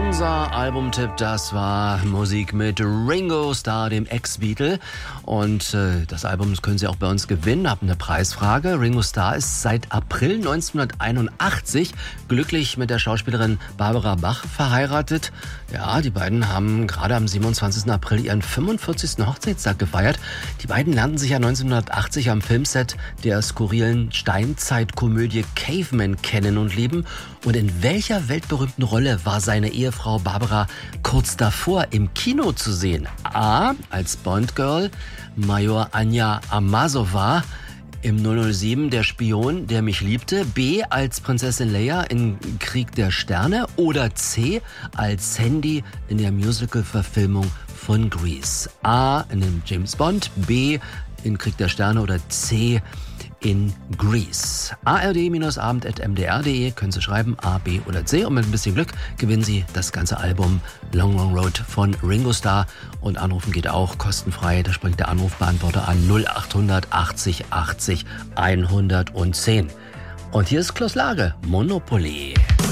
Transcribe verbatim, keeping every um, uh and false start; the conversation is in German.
Unser Albumtipp, das war Musik mit Ringo Starr, dem Ex-Beatle. Und äh, das Album können Sie auch bei uns gewinnen. Hab eine Preisfrage. Ringo Starr ist seit April neunzehnhunderteinundachtzig glücklich mit der Schauspielerin Barbara Bach verheiratet. Ja, die beiden haben gerade am siebenundzwanzigsten April ihren fünfundvierzigsten Hochzeitstag gefeiert. Die beiden lernten sich ja neunzehnhundertachtzig am Filmset der skurrilen Steinzeitkomödie Caveman kennen und lieben. Und in welcher weltberühmten Rolle war seine Ehefrau Barbara kurz davor im Kino zu sehen? A. als Bond-Girl, Major Anja Amasova im null null sieben, der Spion, der mich liebte. B. als Prinzessin Leia in Krieg der Sterne. Oder C. als Sandy in der Musical-Verfilmung von Grease. A. in dem James Bond, B. in Krieg der Sterne oder C. in Grease. A R D-abend at m d r punkt d e können Sie schreiben, A, B oder C. Und mit ein bisschen Glück gewinnen Sie das ganze Album Long Long Road von Ringo Starr. Und anrufen geht auch kostenfrei. Da springt der Anrufbeantworter an null achthundert achtzig achtzig hundertzehn. Und hier ist Klaus Lage, Monopoly.